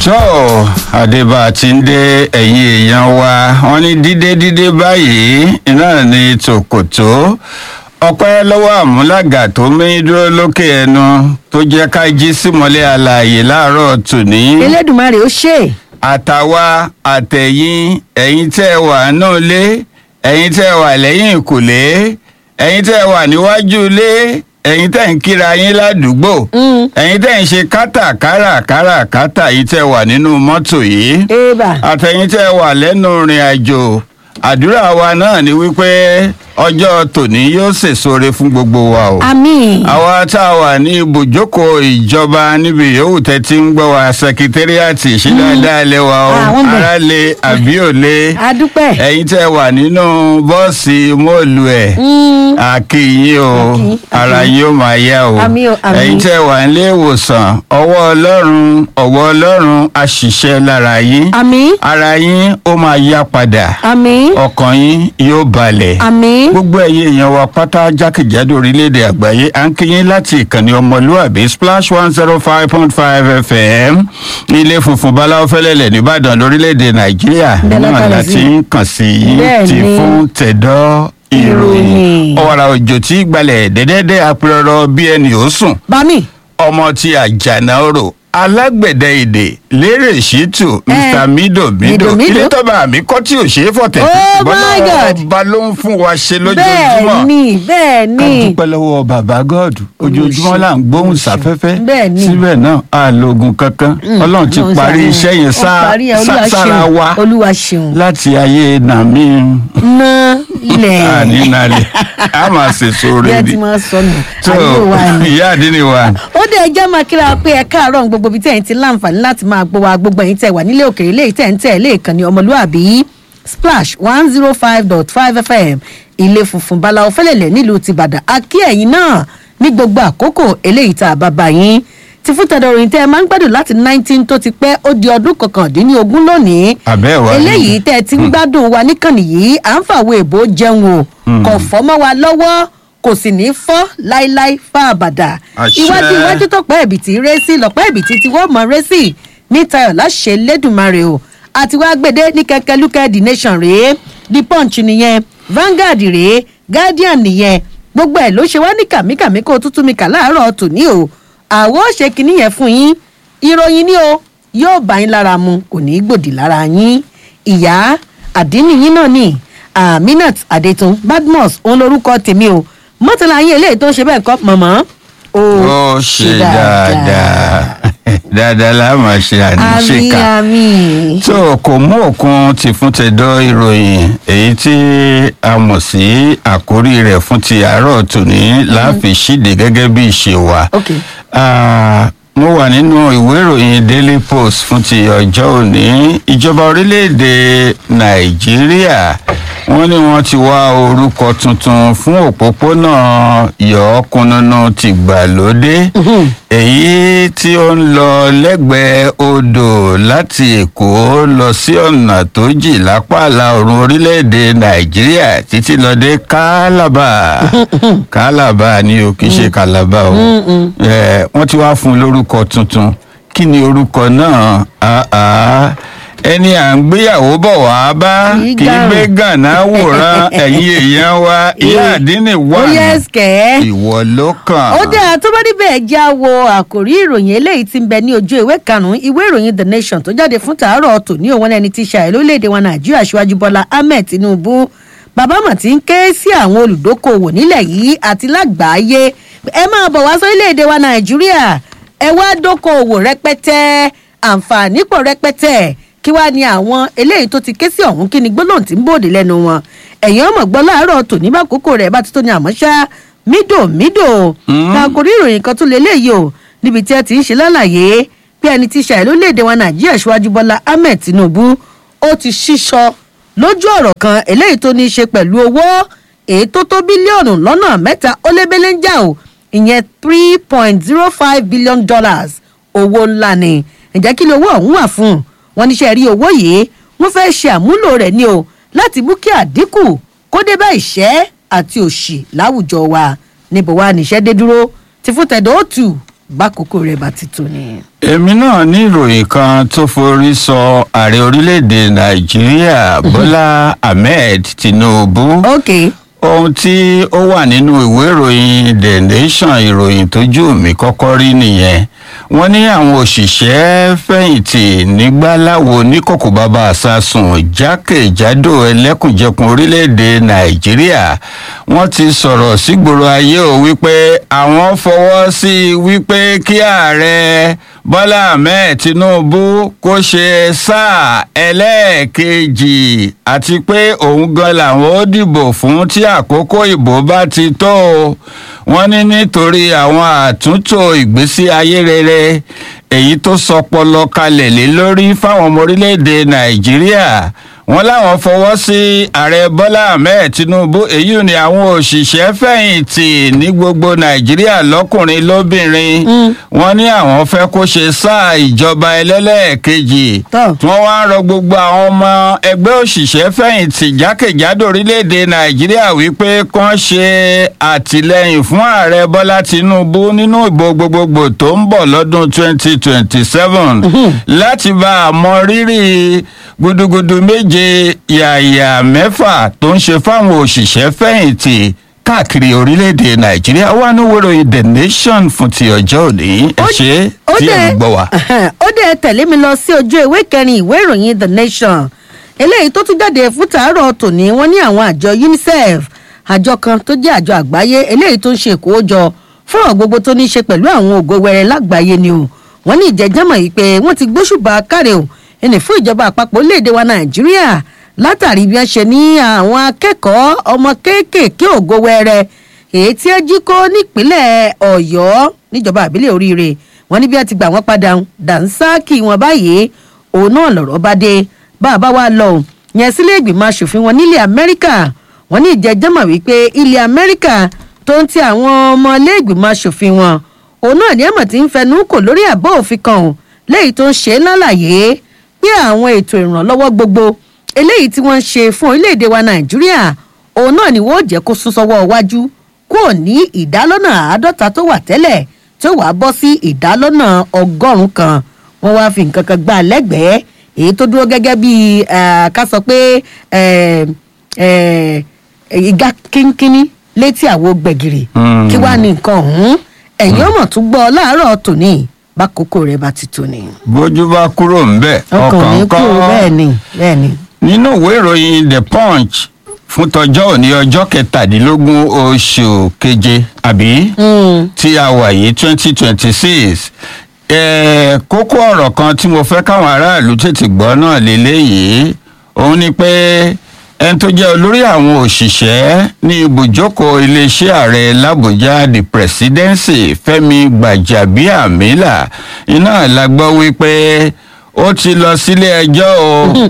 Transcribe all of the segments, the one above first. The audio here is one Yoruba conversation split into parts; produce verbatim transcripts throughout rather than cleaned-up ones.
tó àdébà tí ń dé ẹ̀yìn èèyàn wa wọ́n ní dídé dídé báyìí iná ní tòkòtò ọpẹ́ lọ́wọ́ àmúlàgà tó mẹ́yìn dúró lókè ẹnu tó jẹ́ ká jí símọ́lẹ̀ alààyè láàárọ̀ tòní. Elédùmarè ó ṣe. àtàwa àtẹ̀yìn ẹ̀yin tẹ́ wà náà lé ẹ̀yin tẹ́ wà lẹ́yìn ìkùlé ẹ̀yin tẹ́ wà níwájú ilé ẹ̀yin tẹ́ ń kíra yín ládùúgbò ẹ̀yin tẹ́ ń ṣe kátàkárà káràkátà yìí tẹ́ wà nínú mọ́tò yìí àtẹ̀yin tẹ́ wà lẹ́nu ìrìn àjò àdúrà wa náà ni wípé ọjọ́ tòní yóò sèsore fún gbogbo wa o. àmín. àwa tá a wà ní ibùjókòó ìjọba níbi yòówù tẹ́ ti ń gbọ́ wa sẹkítẹ́rìàtì ìṣẹ́dáadáa ilé wa o ara lè àbí òlé. adúpẹ́. ẹ̀yin tẹ́ wà nínú bọ́ọ̀sì mọ́ọ̀lù ẹ̀ àkìyìn o ara yín ó máa yá o. àmín o àmín. ẹ̀yin tẹ́ wà nílé ìwòsàn ọwọ́ ọlọ́run ọwọ́ ọlọ́run á ṣiṣẹ́ lára yín. àmín. ara yín ó máa yá padà. àmín. ọkàn yín yóò balẹ̀. àmín. gbogbo ẹ̀yin èèyàn wa pátá jákèjádò orílẹ̀-èdè àgbáyé à ń kí yín láti ìkànnì ọmọlúwàbí splash one zero five point five fm ilé funfun báláwo fẹ́lẹ́lẹ̀ nìbàdàn lórílẹ̀-èdè nàìjíríà náà láti ń kàn sí yín ti fún tẹ̀dọ́ ìròyìn ọ̀wàrà òjò tí gbalẹ̀ dẹ́dẹ́dẹ́ apẹ̀rọ̀ bí ẹni ó sùn. bámi. ọmọ tí àjànà orò alágbẹ̀dẹ èdè lérè ṣítù mr mido mido ilé tọ́ba mi kọ́ tí ò ṣe é fọ̀tẹ̀ bọ́lá ọba ló ń fún wa ṣe lójoojúmọ́. bẹ́ẹ̀ ni bẹ́ẹ̀ ni. ká dúpẹ́ lọ́wọ́ bàbá god ojoojúmọ́ là ń gbóhùn sáfẹ́fẹ́ síbẹ̀ náà àlògùn kankan ọlọ́run ti parí iṣẹ́ yẹn sára wa láti ayé nàmí. ná ilẹ̀. àní nalẹ̀ a máa ṣèṣò rẹ̀ ni. bí ẹ ti máa sọnù tó ìyá àdínní wa. ó dé ẹjẹ́ máa kíra pé ẹ káàárọ̀ gbogbo ibi tẹ̀ ń ti láǹfààní láti máa gbọ́ wa gbogbo ẹ̀yin tẹ̀ wà nílé òkèèrè lè tẹ̀ ń tẹ̀ lè kàn ní ọmọlúàbí splash one zero five dot five fm ilé funfun báláwo fẹ́lẹ̀lẹ̀ nílùú tìbàdàn akí ẹ̀yin náà ní gbogbo àkókò eléyìí tá a bá bá yín ti fún tẹ̀dọ̀ òrìn tẹ́ ẹ máa ń gbádùn láti nineteen tó ti pẹ́ ó di ọdún kọkàndínlógún lónìí eléyìí tẹ́ ẹ ti ń gbádùn wa níkànnì yìí à ń fàwọ̀ èbó jẹun o kò fọ́ mọ́ wa lọ́wọ́ kò sì ní fọ́ láíláí fá àbàdà iwájú iwájú tó pẹ́ ẹ̀bìtì rẹ́sì lọ́pẹ́ ẹ̀bìtì tí wọ́n mọ rẹ́sì ní tayọ̀ láṣẹ lẹ́dùnmarè o àti wá gbèdé ní kẹ̀kẹ́ lukẹ́ the nation rèé the punch nìyẹn Vanguard rèé Guardian nìyẹn gbogbo ẹ̀ ló ṣe wá ní kàmíkàmí kó tútù mi kà láàárọ̀ tòní o àwọn ò ṣe kinní yẹn fún yín ìròyìn ni o yóò bá yín lára mu kò ní í gbòdì lára yín ìyá àdínníyín náà ní Aminat Adétun Badmus òun lorúkọ tèmi o mọ́tàlá yín eléyìí tó ń ṣe bẹ́ẹ̀ kọ́ mọ̀mọ́. ó ṣe dáadáa dáadáa la máa ṣe àníṣèkà tó kò mú òkun ti fún tẹ̀dọ̀ ìròyìn èyí tí a mọ̀ sí àkórí rẹ̀ fún ti àárọ̀ tòní láàfin ṣíde gẹ́gẹ́ bí ìṣe wa. mo wà nínú ìwé ìròyìn Daily Post fún ti ọjọ́ òní ìjọba orílẹ̀-èdè Nàìjíríà wọ́n ní wọ́n ti wá orúkọ tuntun fún òpópónà yọ̀ọ́kúnnúnú tìgbàlódé èyí tí ó ń lọ lẹ́gbẹ̀ẹ́ odò láti Èkó lọ sí ọ̀nà tó jì lápá àlà oòrùn orílẹ̀-èdè Nàìjíríà títí lọ dé Kálábà Kálábà ni o kì í ṣe Kálábà o wọ́n ti wá fún lórúkọ tuntun kí ni orúkọ náà ẹni à ń gbéyàwó bọ̀ wá bá kì í gbé gànà wòran ẹ̀yin èèyàn wa ìyá àdínní wà ní ìwọ ló kàn. ó dáa tó bá níbẹ̀ já wo àkòrí ìròyìn eléyìí tí ń bẹ ní ojú ìwé karùn-ún ìwé ìròyìn The Nation tó jáde fún tàárọ̀ tòní òun ẹni tí ṣàì lórílẹ̀‐èdè wa Nàìjíríà Aṣíwájú Bọ́lá Ahmed Tinubu bàbá mà ti ń ké sí àwọn olùdókòwò nílẹ̀ yìí àti lágbàáyé ẹ máa bọ̀ wá sórílẹ̀‐èdè wa Nàìjíríà ẹ wá dókòwò rẹpẹtẹ àǹfààní pọ̀ rẹpẹtẹ kí wàá ní àwọn eléyìí tó ti ké sí ọ̀hún kí ni gbólóhùn tí ń bòde lẹ́nu wọn ẹ̀yin ọmọ gbọ́ láàárọ̀ tòní bá kókó rẹ̀ bá ti tó ní àmọ́ ṣá mídò mídò àkórí ìròyìn kan tún lélẹ́yìí o níbi tí ẹ ti ń ṣe lálàyé pé ẹni tí ṣàì lórílẹ̀‐èdè wa Nàìjíríà Aṣíwájú Bọ́lá Ahmed Tinubu ó ti ṣíṣọ lójú ọ̀rọ̀ kan eléyìí tó ní í ṣe pẹ̀lú owó èyí tó tó bílíọ̀nù lọ́nà mẹ́ta ó lé bẹ́lẹ́ ń jà o ìyẹn three point zero five billion dollars owó ńlá ni ǹjẹ́ kí ni owó ọ̀hún wà fún un wọ́n níṣẹ́ rí owó yìí wọ́n fẹ́ ṣe àmúlò rẹ̀ ni o láti mú kí àdínkù kó dé bá ìṣẹ́ àti òṣì láwùjọ wa níbo wa níṣẹ́ dé dúró ti fún tẹ̀dọ̀ òtù bákòókò rẹ̀ bá ti tó ni. èmi náà ní ìròyìn kan tó forí sọ ààrẹ orílẹ̀-èdè nàìjíríà bọ́lá ahmed tinubu. ok. ohun tí ó wà nínú ìwé ìròyìn the nation ìròyìn tójú mi kọ́kọ́ rí nìyẹn wọ́n ní àwọn òṣìṣẹ́ fẹ̀yìntì nígbàláwo níkòkò bàbá àsásùn jákèjádò ẹlẹ́kùnjẹkùn orílẹ̀-èdè nàìjíríà wọ́n ti sọ̀rọ̀ sígboro ayé o wípé àwọn fọwọ́ sí wípé kí ààrẹ bọ́lá ahmed tinubu kó ṣe sáà ẹlẹ́ẹ̀kejì àti pé òun gan làwọn ó dìbò fún tí àkókò ìbò bá ti tó o wọ́n ní nítorí àwọn àtúntò ìgbésí ayé rere èyí tó sọpọlọ kalẹ̀ lé lórí fáwọn ọmọ orílẹ̀-èdè nàìjíríà wọ́n láwọn fọwọ́ sí ààrẹ bọ́lá ahmed tinubu èyí ni àwọn òṣìṣẹ́ fẹ̀yìntì ní gbogbo nàìjíríà lọ́kùnrin lóbìnrin wọ́n ní àwọn fẹ́ kó ṣe sáà ìjọba ẹlẹ́lẹ́ẹ̀kejì tí wọ́n wá ń rọ gbogbo àwọn ọmọ ẹgbẹ́ òṣìṣẹ́ fẹ̀yìntì jákèjádò orílẹ̀-èdè nàìjíríà wípé kán ṣe àtìlẹ́yìn fún ààrẹ bọ́lá tinubu nínú ìbò gbogbogbò tó ń bọ̀ lọ́dún twenty twenty seven láti bá a mọ rírì gudugudu méje yàyà mẹ́fà tó ń ṣe fáwọn òṣìṣẹ́ fẹ̀yìntì káàkiri orílẹ̀-èdè nàìjíríà wà ní wòròyìn the nation fún ti ọjọ́ òní ẹ ṣe tí ẹ ń gbọ́ wa. ó dé tẹ̀lé mi lọ sí ojú ìwé kẹrin ìwé ìròyìn the nation eléyìí tó tún jáde fún tàárọ̀ tòní wọ́n ní àwọn àjọ unicef àjọ kan tó jẹ́ àjọ àgbáyé eléyìí tó ń ṣe ìkówójọ fúnra gbogbo tó ní í ṣe pẹ̀lú àwọn ògo wẹrẹ lágbàáyé ni o wọ́n ní ìjẹ́jẹ́mọ̀ yìí pé wọ́n ti gbóṣùbà káre o ẹni fún ìjọba àpapọ̀ orílẹ̀-èdè wa nàìjíríà látàrí bí wọ́n ṣe ní àwọn akẹ́kọ̀ọ́ ọmọ kéékèèké ògo wẹrẹ èyí tí ẹ jí kó nípínlẹ̀ ọ̀yọ́ níjọba àbílẹ̀ oríire wọ́n ní bí wọ́n ti gbà wọ́n padà dànsáàkì wọn báyìí òun náà lọ̀rọ̀ bá dé bá a bá wá lọ yẹn sílé ìgbìmọ̀ asòfin wọn nílẹ̀ amẹ́ríkà wọ́n ní ìjẹ́jẹ́mọ̀ wípé ilẹ̀ amẹ́ríkà tó ń ti àwọn ọmọ ilé ìgbìmọ̀ asòfin wọn òun náà ní ẹ̀mọ̀ tí ń fẹnu kò lórí àbọ̀ òfin kan léyìí tó ń ṣe lálàyé pé àwọn ètò ìrànlọ́wọ́ gbogbo eléyìí tí wọ́n ń ṣe fún orílẹ̀-èdè wa nàìjíríà òun náà ni wọ́n jẹ́ kó sún sọ́wọ́ iwájú kúrò ní ìdálọ́nà àádọ́ta tó wà tẹ́lẹ̀ tó wàá bọ́ sí ìdálọ́nà ọgọ́rùn-ún kan wọ́n wáá fi nǹkan kan gbà lẹ́gbẹ̀ẹ́ èyí tó dúró gẹ́gẹ́ bí ká sọ pé ìgá kínkínní létí àwo gbẹ̀gìrì kí wàá ní nǹkan ọ̀hún ẹ̀yìn ọmọ tún gbọ́ láàárọ̀ tòní bákòókò rẹ̀ bá ti tó ni. bójú bá kúrò ń bẹ̀ ọkàn ní kúrò bẹ́ẹ̀ ni bẹ́ẹ̀ ni. nínú ìwé ìròyìn the punch fún tọjọ́ òní ọjọ́ kẹtàdínlógún oṣù keje àbí tí a wà yìí twenty twenty six kókó ọ̀rọ̀ kan tí mo fẹ́ káwọn aráàlú tètè gbọ́ náà lélẹ́yìí òun ni pé ẹni tó jẹ́ olórí àwọn òṣìṣẹ́ ní ibùjókòó iléeṣẹ́ ààrẹ làbújá the presidency fẹ́mi gbàjàbíàmílà iná la gbọ́ wípé ó ti lọ sílé ẹjọ́ o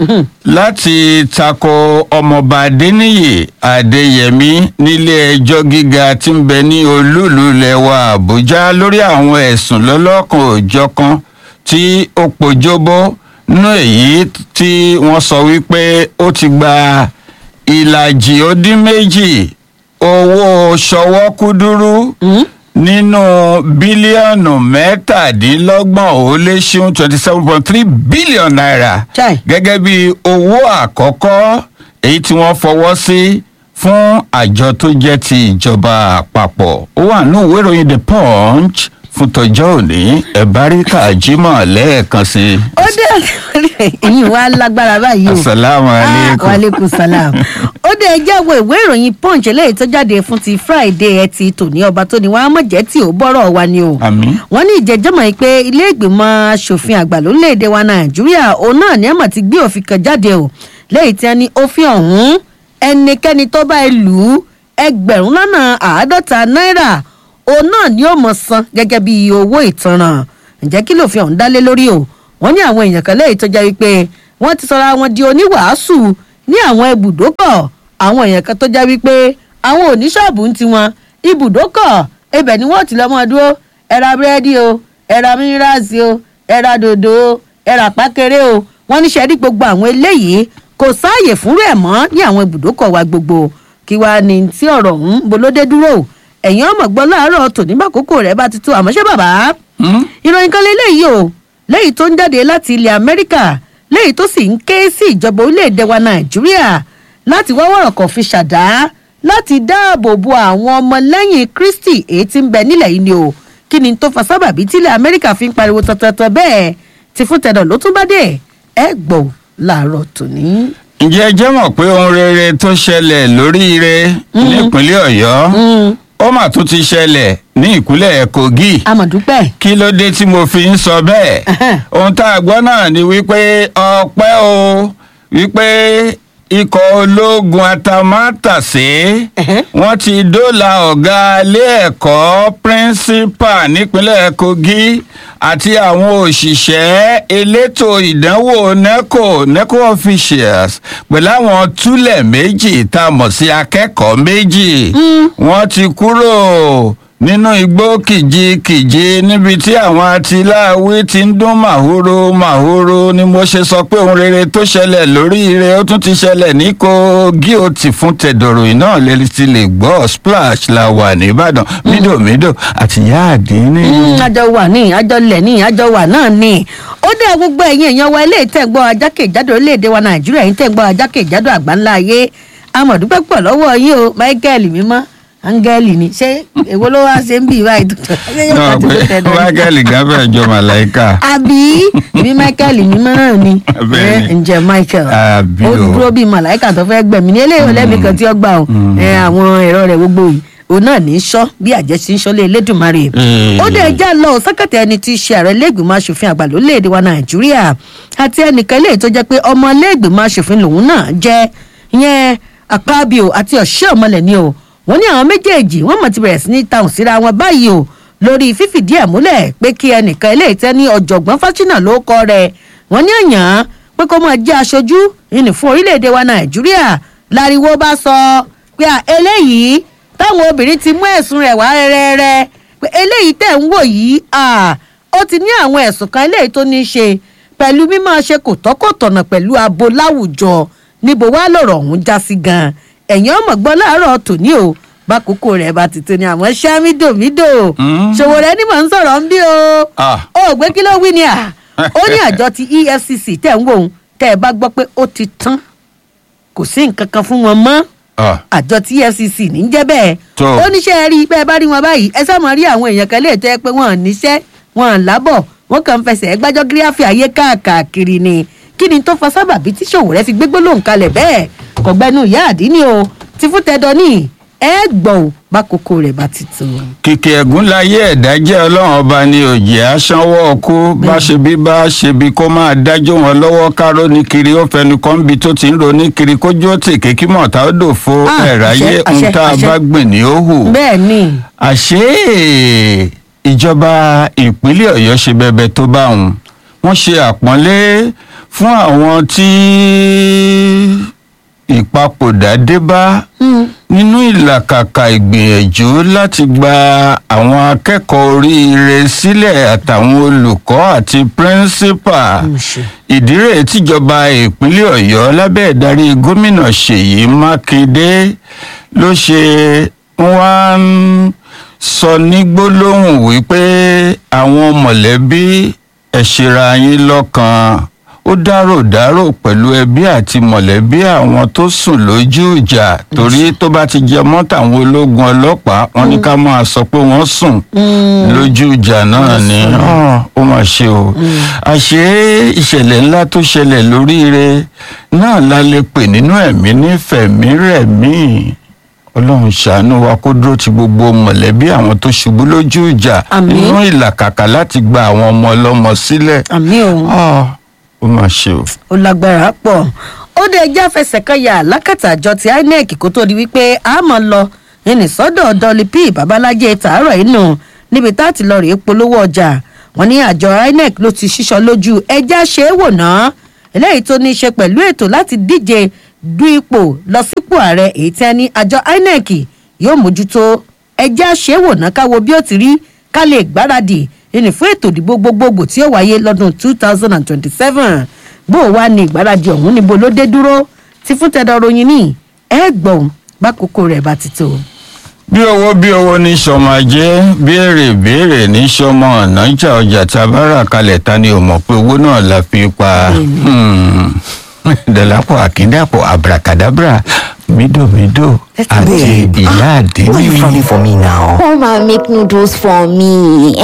láti tako ọmọọba adéníyì adéyẹmí nílé ẹjọ́ gíga tí ń bẹ ní olúùlú lẹwa àbújá lórí àwọn ẹ̀sùn lọ́lọ́kan òjọ̀kan tí ó pojúbó nínú èyí tí wọ́n sọ wípé ó ti gba ìlàjì ó dín méjì owó ṣọwọ́ kúdúrú nínú bílíọ̀nù mẹ́tàdínlọ́gbọ̀n ó lé ṣíún twenty seven point three billion naira gẹ́gẹ́ bí owó àkọ́kọ́ èyí tí wọ́n fọwọ́ sí fún àjọ tó jẹ́ ti ìjọba àpapọ̀ ó wà ní ìwé ìròyìn the punch fún tọjọ́ òní ẹ̀báríkà jimoh lẹ́ẹ̀kan sí i. ó dé ìyìn wa lágbára báyìí o. asalaamualeykum. wa aleykum salaam. ó dé ẹjẹ́ wo ìwé ìròyìn punch eléyìí tó jáde fún ti friday ẹtì tòní ọba tó ní wàá mọ̀jẹ́ tí ò bọ́rọ̀ wa ni o. àmín. wọ́n ní ìjẹ́jọ́mọ̀ yìí pé ilé ìgbìmọ̀ asòfin àgbà lórílẹ̀‐èdè wa nàìjíríà òun náà ní ẹ̀mọ̀ ti gbé òfin kan jáde o léyìí tí wọ́n ní òfin ọ̀hún ẹnikẹ́ni tó bá lù ú ẹgbẹ̀rún lọ́nà àádọ́ta náírà òun náà ni ó mọ̀ san gẹ́gẹ́ bí owó ìtanràn ǹjẹ́ kí lòfin ọ̀hún dálé lórí o wọ́n ní àwọn èèyàn kan lẹ́yìn tó jẹ́ wípé wọ́n ti sọra wọn di oníwàásù ní àwọn ibùdókọ̀ àwọn èèyàn kan tó jẹ́ wípé àwọn oníṣọ́ọ̀bù ń tiwọn ibùdókọ̀ ibẹ̀ ni wọ́n ti lọ́mọ dúró ẹ ra búrẹ́dì o ẹ ra mínírààsì o ẹ ra dòdò o ẹ ra pákéré o wọ́n ní sẹ́rí gbogbo àwọn eléyìí kò sáàyè fúnrú ẹ̀ mọ́ ní àwọn ibùdókọ̀ wa gbogbo kí wàá ní tí ọ̀rọ̀ ọ̀hún bolódé dúró ẹ̀yin ọmọ gbọ́ láàárọ̀ tòní bá kókó rẹ̀ bá ti tó àmọ́ ṣé bàbá ìròyìn kan lélẹ́yìí o lẹ́yìn tó ń jáde láti ilẹ̀ amẹ́ríkà lẹ́yìn tó sì ń ké sí ìjọba orílẹ̀-èdè wa nàìjíríà láti wá wọ̀rọ̀ kan fi ṣàdá láti dáàbò bo àwọn ọmọlẹ́yìn kristi èyí tí ń bẹ nílẹ̀ yìí ni o kí ni tó fa sábàbí tílẹ̀ amẹ́ríkà fi ń pariwo tọ̀tọ̀tọ̀ bẹ́ẹ̀ ti fún tẹ̀dọ̀ ló tún bá dé ẹ gbọ́ láàárọ̀ tòní. ǹjẹ́ ẹ jẹ́ mọ̀ pé ohun rere tó ṣẹlẹ̀ lóríire nípínlẹ̀ ọ̀yọ́ ó mà tún ti ṣẹlẹ̀ ní ìpínlẹ̀ kogi. amọ̀dúpẹ́. kí ló dé tí mo fi ń sọ bẹ́ẹ̀. ohun tá a gbọ́ náà ni wípé ọpẹ́ o wípé ikọ̀ ológun atamátàsé wọ́n ti dóòlà ọ̀gá ilé ẹ̀kọ́ píríncípà nípínlẹ̀ kogi àti àwọn òṣìṣẹ́ elétò ìdánwò neco neco officials pẹ̀lú àwọn túlẹ̀ méjì tá a mọ̀ sí akẹ́kọ̀ọ́ méjì wọ́n ti kúrò nínú igbó kìjikìji níbi tí àwọn atiláwí ti ń dún màhóró màhóró ni mo ṣe sọ pé ohun rere tó ṣẹlẹ̀ lóríire ó tún ti ṣẹlẹ̀ ní kogi ó ti fún tẹ̀dọ̀rọ̀ iná lè ti lè gbọ́ splash la wà nìbàdàn mídòmídò àti yáàdínní. àjọ wà ní àjọ lẹ̀ ní àjọ wà náà ní ó dé gbogbo ẹ̀yin èèyàn wa ilé ìtẹ̀gbọ́ ajákèjádò orílẹ̀-èdè wa nàìjíríà yìí tẹ̀gbọ́ ajákèjádò àgbáńlá ayé amọ̀dúpẹ́ pọ̀ lọ́wọ́ yín o michael mímọ́ áńgẹ́lì ni ṣé èwo ló wá ṣe ń bì báyìí tó náà pé michael gan fẹ́ jọ màláìka. àbí bí michael mímọ́ náà ni ǹjẹ́ michael ó dúró bíi màláìka tó fẹ́ gbẹ̀mí ní eléyìí lẹ́mí kan tí ó gbà ó àwọn ẹ̀rọ rẹ̀ gbogbo yìí òun náà ní í sọ bí àjẹsí ń sọlé elédùnmarè ó dé ẹjá lọ sẹkẹtẹ ẹni tí í ṣe ààrẹ iléègbìmọ̀ asòfin àgbà lórílẹ̀-èdè wa nàìjíríà àti ẹnìkan eléyìí tó jẹ́ pé ọmọ iléègbìmọ̀ asòfin lòun náà jẹ́ ìyẹn akpabio àti ọ̀ṣẹ́ ọmọlẹ̀ ni o wọ́n ní àwọn méjèèjì wọ́n mọ̀ ti bẹ̀rẹ̀ sí ní tahùn síra wọn báyìí o lórí fífìdí ẹ̀ múlẹ̀ pé kí ẹnìkan eléyìí tẹ́ ní ọ̀jọ̀gbọ́n fásinà ló kọ rẹ̀ wọ́n ní àyàn pé kó máa jẹ́ aṣojú ìní fún orílẹ̀-èdè wa nàìjíríà láriwo bá sọ pé eléyìí táwọn obìnrin ti mú ẹ̀sùn rẹ̀ wá rẹ́rẹ́rẹ́ pé eléyìí tẹ̀ ń wò yìí ó ti ní àwọn ẹ̀sùn kan eléyìí tó ní í ṣe pẹ̀lú mímọ́ ṣe kò tọ́kọ̀tọ̀nà pẹ̀lú abo láwùjọ níbo wá lọ̀rọ̀ ọ̀hún já sí gan-an ẹ̀yìn ọmọ gbọ́ láàárọ̀ tòní o bákòókò rẹ̀ bá ti tó ní àwọn ṣá mídòmídò ṣòwò rẹ̀ ni mò ń sọ̀rọ̀ ń bí o ó gbé kí ló wí ni à ó ní àjọ ti e f c c tẹ̀ ń wò ó tẹ́ ẹ bá gbọ́ pé ó ti tán kò sí nǹkan kan fún wọn mọ́ àjọ tí e f c c ní jẹ́ bẹ́ẹ̀ ó níṣẹ́ rí bẹ́ẹ̀ bá rí wọn báyìí ẹ sáà mọ̀ rí àwọn èèyàn kan lè tẹ́ pé wọ́n níṣẹ́ wọ́n lábọ̀ wọ́n kàn ń fẹsẹ̀ gbájọ́ gíráfì ayé káàkiri ni kí ni tó fa sábàbí tí ṣòwò rẹ̀ fi gbégbó lòun kalẹ̀ bẹ́ẹ̀ kọ̀gbẹ́nu ìyá àdínní o ti fún tẹ́dọ̀ ní ẹ gbọ́ ò bá kókó rẹ̀ bá ti tó. kìkì ẹ̀gún láyé ẹ̀dá jẹ́ ọlọ́run ọba ni òjì aṣánwó ọkú bá ṣe bí bá ṣe bí kó máa dájọ́ wọn lọ́wọ́ káró ní kiri ó fẹnu kan bí tó ti ń ro ní kiri kójú ó tì kékí mọ̀tá ó dòfo ẹ̀ráyé ń tá a bá gbìn ní ó hù. bẹ́ẹ̀ ni. àṣé ìjọba ìpínlẹ̀ ọ̀yọ́ ṣe bẹbẹ tó bá wọn wọ́n ṣe àpọ́nlé fún àwọn tí ìpapòdà dé bá nínú ìlàkàkà ìgbìyànjú láti gba àwọn akẹ́kọ̀ọ́ oríire sílẹ̀ àtàwọn olùkọ́ àti píríncípà ìdí rèé tíjọba ìpínlẹ̀ ọ̀yọ́ lábẹ́ ìdarí gómìnà ṣèyí mákindé ló ṣe wá ń sọ ní gbólóhùn wípé àwọn mọ̀lẹ́bí ẹ ṣera yín lọ́kàn ó dárò dárò pẹ̀lú ẹbí àti mọ̀lẹ́bí àwọn tó sùn lójú ìjà torí tó bá ti jẹ mọ́ tàwọn ológun ọlọ́pàá wọn ní ká máa sọ pé wọ́n sùn lójú ìjà náà ni ó mà ṣe o àṣé ìṣẹ̀lẹ̀ ńlá tó ṣẹlẹ̀ lóríire náà la lè pè nínú ẹ̀mí nífẹ̀mí rẹ̀ míì ọlọ́run ṣàánú wa kó dúró ti gbogbo mọ̀lẹ́bí àwọn tó ṣubú lójú ìjà nínú ìlàkàkà láti gba àwọn ọmọ ọlọ́mọ sílẹ̀. àmín o. ó mà ṣe o. ó lágbára pọ̀ ó dé ẹjẹ́ àfẹsẹ̀kọ̀yà lákàtà àjọ ti inec kó tó di wípé a mọ̀ lọ ẹnì sọ́dọ̀ dolly p babalájẹ tààrọ̀ inú níbi tá a ti lọ rèé polówó ọjà wọn ní àjọ inec ló ti ṣíṣọ lójú ẹjẹ́ ṣe é wò náà eléyìí tó ní í ṣe pẹ̀lú ètò láti díje du ipò lọ sípò ààrẹ èyí tí a ní àjọ inec yóò mójútó ẹjẹ́ àṣewò náà káwo bí ó ti rí ká lè gbáradì ẹni fún ètò ìdìbò gbogbogbò tí ó wáyé lọ́dún two thousand and twenty-seven bó o wá ní ìgbáradì ọ̀hún níbo ló dé dúró tí fún tẹ́dọ̀ ròyìn ní ẹ̀ẹ́gbọ̀n bákòókò rẹ̀ bá ti tó. bí owó bí owó ní sọmọ ajé béèrè béèrè ní sọmọ ọ̀nàjà ọjà tá a bá rà kalẹ̀ ta ni ò mọ̀ pé owó náà la fi pa dọ̀làpọ̀ àkíndàpọ̀ abracadabra mídòmídò àti ìyá àdínní. Why are you frowning for me now? Come and make noodles for me.